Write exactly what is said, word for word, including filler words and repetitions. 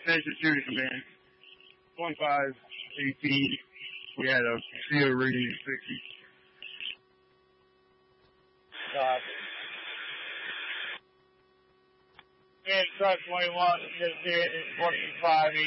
Station Shooting Command. twenty-five eighteen. We had a C O reading of sixty. Copy. And truck twenty-one, just hit twenty-five